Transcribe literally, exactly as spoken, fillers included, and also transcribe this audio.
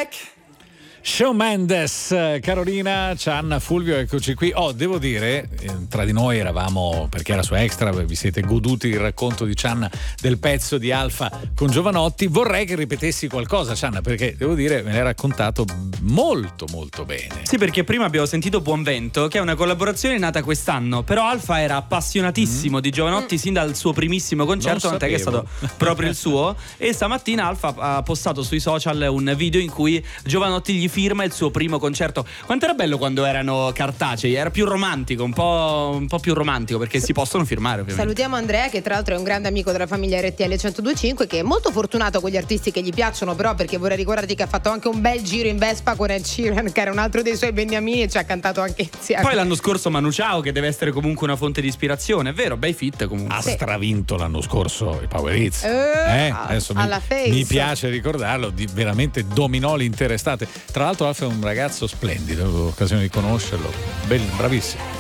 back. Shawn Mendes, Carolina, Cianna, Fulvio, eccoci qui. Oh, devo dire, eh, tra di noi eravamo, perché era su Extra, vi siete goduti il racconto di Cianna del pezzo di Alfa con Jovanotti. Vorrei che ripetessi qualcosa, Cianna, perché devo dire, me l'hai raccontato molto molto bene. Sì, perché prima abbiamo sentito Buon Vento, che è una collaborazione nata quest'anno, però Alfa era appassionatissimo mm. di Jovanotti sin dal suo primissimo concerto, tant'è che è stato proprio il suo, e stamattina Alfa ha postato sui social un video in cui Jovanotti gli firma il suo primo concerto. Quanto era bello quando erano cartacei, era più romantico, un po', un po' più romantico, perché si possono firmare ovviamente. Salutiamo Andrea, che tra l'altro è un grande amico della famiglia R T L centodue e cinque, che è molto fortunato con gli artisti che gli piacciono, però, perché vorrei ricordarti che ha fatto anche un bel giro in Vespa con Ed Sheeran, che era un altro dei suoi beniamini, e ci ha cantato anche insieme. Poi l'anno scorso Manu Chao, che deve essere comunque una fonte di ispirazione, è vero, bei fit comunque. Ha sì. stravinto l'anno scorso i Power Hits. Uh, eh, adesso alla mi, face. mi piace ricordarlo, di, veramente dominò l'intera estate. Tra l'altro Alfa è un ragazzo splendido, ho avuto l'occasione di conoscerlo, Bell, bravissimo.